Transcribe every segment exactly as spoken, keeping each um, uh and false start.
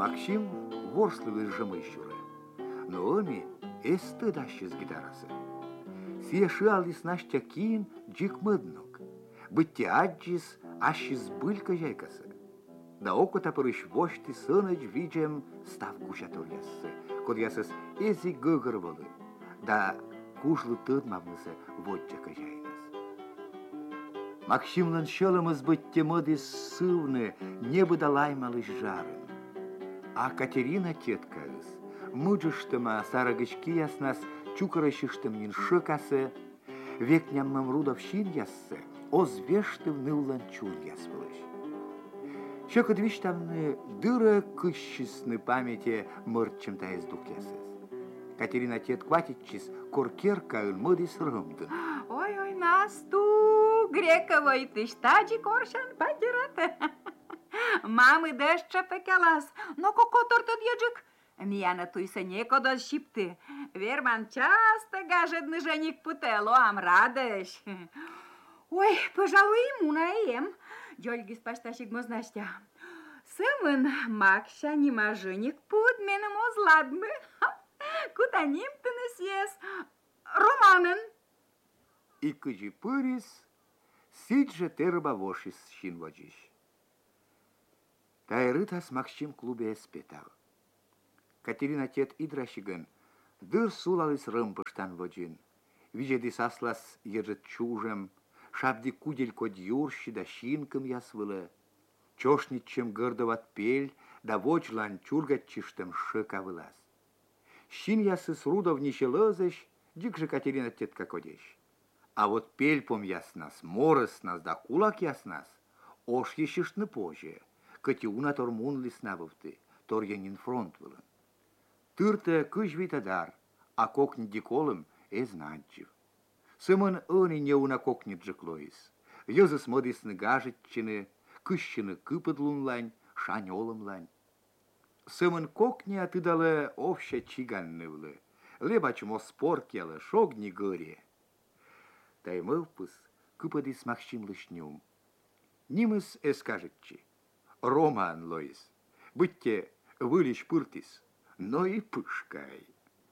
Максим ворслывый жемыщуры, но оми эсты дащи с гитарасы. Сиеши алис Настя кин джик мыднук, бытти аджис ашис былька жайкасы. Да око тапырыш вошти сыныч виджем став гушатур яссы, код ясыс эзи гыгыр болы, да кушлы тыдмавнысы водчака жайнас. Максимлан шелымыз бытте мыдыс сывны, не быдалаймалыш жарын. А Катерина теткагыз, мыджыштыма сарыгычки яснас чукарышыштым нин шыкасы, векняммым рудов шин яссы, озвештым ныллан чур ясвылыш. Шекыд виштамны дыры кыщысны памяти мырчым тайыз дух ясыз. Катерина тет кватитчис коркерка ылмыдыс рымдын. Ой-ой, Насту, грековой ты штаджи коршан патераты. Мамы дешча пекелас, но кокотор тот еджик. Мияна туйса некода щипты. Верман часто гажедный женик путело, ам радыш. Ой, пожалуй, ему наем. Джольгис пашташик мознастя. Сымын макша нима женик пут менем озладмы. Кутаним ты насъес. Романын. И кыжи пырис, сидже терба вошис щин воджиш. Тайрытас Максим клубе эспетал. Катерина тет идрашигын, дыр сулалыс рымпыштан воджин. Вижедис аслас ежет чужем, шабди кудель код юрщи да щинкым ясвылы. Чошничем гырдоват пель, да вочлан чургатчиштым шыка вылаз. Щин ясыс рудов нищелызыш, дик же Катерина тетка кодещ. А вот пель пом яснас, морыс нас да кулак яснас, ош ещишны позже, катиуна тормун лиснавывты, тор янин фронт вылын. Тырты кыж витадар, а кокни диколым эзнаджив. Сымын ыни неуна кокни джиклоис, йозыс модисны гажетчины, кыщыны кыпыдлунлань, шанёлымлань. Сымын кокни атыдалы овща чиганнывлы, лебачмо спор келы, шогни гыре. Таймылпыс кыпыдыс Максим лышнюм. Нимыс эскажетчи. Роман лоис. Бытте вылищ пыртис, но и пышкай.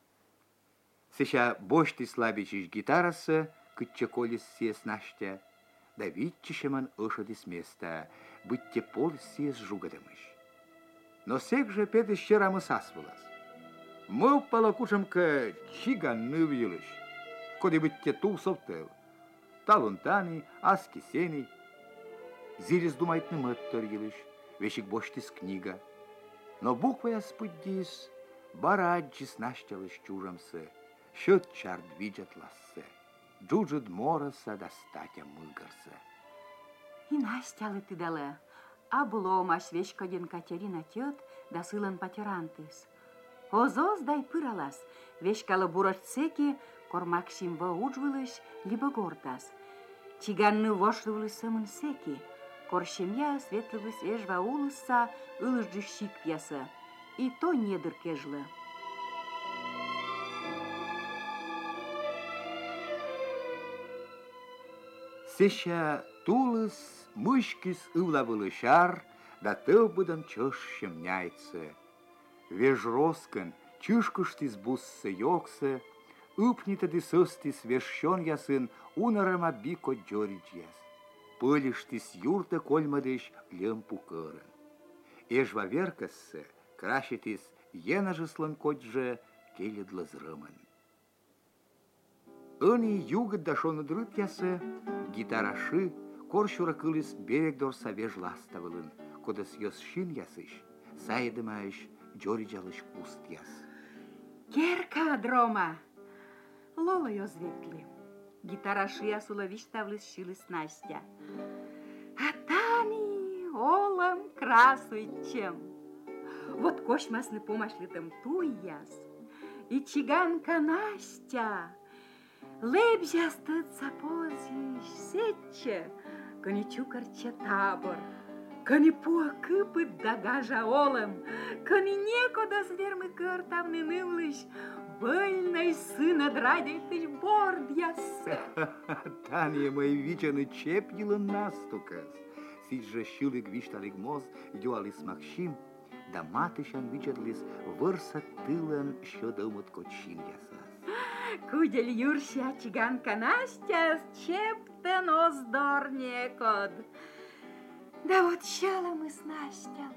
Сеща бошти слабичиш гитарасы, кытче колис сес Настя, да витчишеман ышадис места, бытте пол сес жугадымыш. Но сек же педis щерамы сасвылас. Мы палакушемка чиганны вилыш, коди бытте тулсовтел. Талунтани, аски сеней. Зирис думайтны мыттыр елыш, вешик боштис книга. Но буква я спыддис, бараджис наштялыш чужамсы, счет чард видят лассы, джуджид мораса достатя мыгарсы. И Настялы ты дала, а бломаш вешкоден Катерина тет, да сылан патерантыс. Озоз дай пыралас, вешкалы бурашцеки, кор Максим вауджвылыш, либо гордас. Чиганны вошлывлы сымын секи, кор семья светлывы свеж ваулыса, ылыжджы щик пьяса, и то недыр кежлы. Сеща тулыс мышкис ывлавылышар, да тылбыдан чöщем няйцы. Веж роскын, чышкыштис буссы йоксы, ыпнитады сыстис вешщон ясын унарыма бико джоридж яс. Пылиштис юрта кольмадыш лем пукырын. Эжва веркассы, кращитис енажыслан коджы келедлы зрымын. Ыни югыт дашоны дрыт ясы, гитараши, коршура кылыс берегдор савеж ластавылын, кодас йос шин ясыш, сайдымайш джориджалыш куст яс. Керка дрома! Лола йозвекли. Гитараши ясула виштавлыс шилыс Настя. А тани олам красуйчем. Вот кошмасны помашлитым туй яс. И чиганка Настя. Лебжа стыдца позиш сетче, кони чукарче табор. Кони пуакыпыт дагажа олам, кони некода звермы кыртавны нывлыш, Вольной сына драдитыш борд ясы. Тания мой вичаны чепьила настукас. Сидже щилык вишталик моз, юалис Максим, да матышан вичетлис вырса тылын щодымыт кочин ясас. Кудель юрща чиганка Настя чептен оздорне код. Да вот щала мы с Настяла.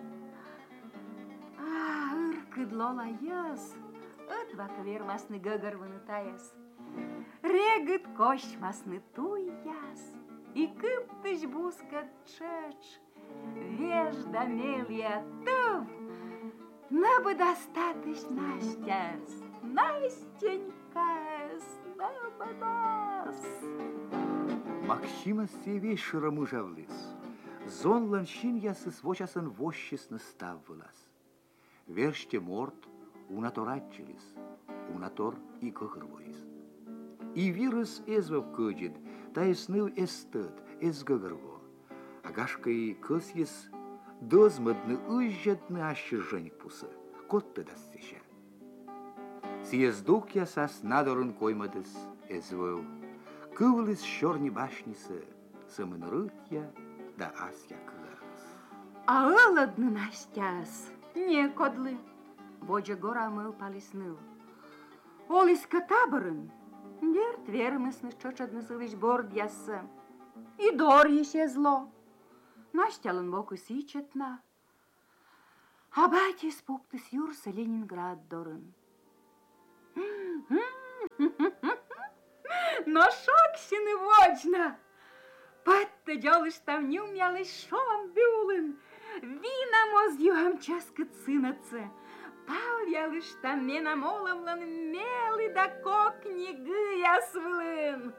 А, ыркыдлола яс, отвака вермасны гагар вынытаяс. Регыт кошмасны туяс, и кыптыш бускат чеч, вежда мелья тув, на бы достатыч Настяс, Настенькас, на бы нас. Максима севей шырамыжавлыс. Зонлан шин ясы свочасын вощесны ставвылас. Верште морт унаторатчылис, унатор и кыгырвоис. И вирус эзвав кыджит, та эсныл эстыт, эс гыгырво. Агашкай кыз ес дозмыдны ыжжетны ашы женик пусы, котты дассеша. Съездук ясас надорын коймадыс, эзвыл. Кывылыс шорни башнисы, сымын я да асья кыларыс. А ылыдны Настяс, не кодлы, боджа гора мыл палисныл. Ол иска табырын, дерт вермысны чочадны сылыш борд ясы. И дор еще зло. Настялын боку сичетна. А бати спуктыс юрса Ленинград дорын. Но шокшины вочна. Патта джолыш там не умялыш шом бюлын. Вина моз югам часкат сынаце. Павялыш там менамоламлан мелы да кок книги ясвылын.